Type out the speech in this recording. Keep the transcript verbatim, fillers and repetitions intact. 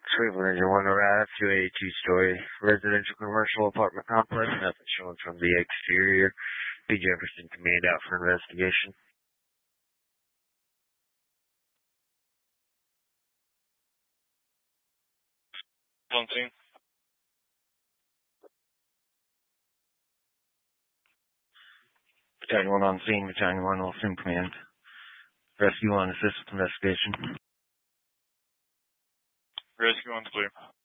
Cleveland Ranger one arrived to a two-story residential commercial apartment complex. Nothing showing from the exterior. B. Jefferson Command out for investigation. On scene. Battalion one on scene. Battalion one will assume command. Rescue one assist with investigation. Rescue one's clear.